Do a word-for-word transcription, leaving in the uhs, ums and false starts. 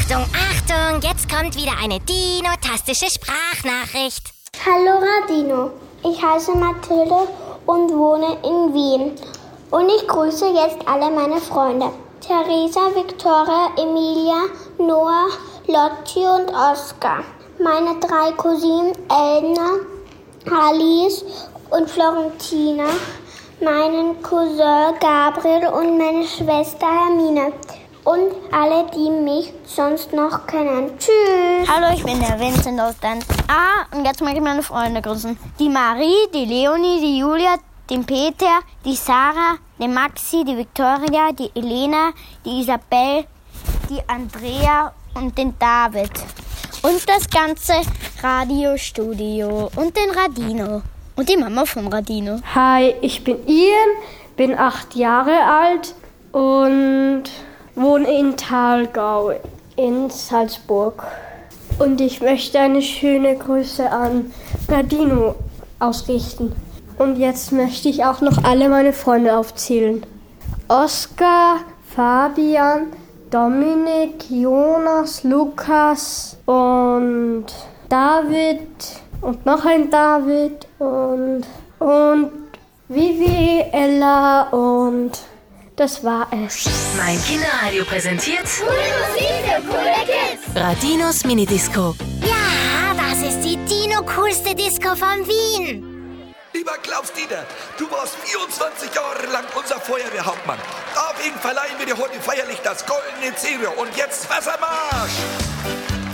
Achtung, Achtung, jetzt kommt wieder eine dinotastische Sprachnachricht. Hallo Radino, ich heiße Mathilde und wohne in Wien. Und ich grüße jetzt alle meine Freunde. Theresa, Victoria, Emilia, Noah, Lotti und Oskar. Meine drei Cousinen Elna, Alice und Florentina. Meinen Cousin Gabriel und meine Schwester Hermine. Und alle, die mich sonst noch kennen. Tschüss. Hallo, ich bin der Vincent aus Danz. Ah, und jetzt möchte ich meine Freunde grüßen. Die Marie, die Leonie, die Julia, den Peter, die Sarah, den Maxi, die Victoria, die Elena, die Isabel, die Andrea und den David. Und das ganze Radiostudio und den Radino. Und die Mama vom Radino. Hi, ich bin Ian, bin acht Jahre alt und wohne in Thalgau in Salzburg. Und ich möchte eine schöne Grüße an Radino ausrichten. Und jetzt möchte ich auch noch alle meine Freunde aufzählen. Oskar, Fabian, Dominik, Jonas, Lukas und David und noch ein David und, und Vivi, Ella und das war es. Mein Kinderradio präsentiert Coole Musik für coole Kids. Radinos Minidisco. Ja, das ist die dino-coolste Disco von Wien. Lieber Klaus-Dieter, du warst vierundzwanzig Jahre lang unser Feuerwehrhauptmann. Deswegen verleihen wir dir heute feierlich das goldene Zebra. Und jetzt Wassermarsch!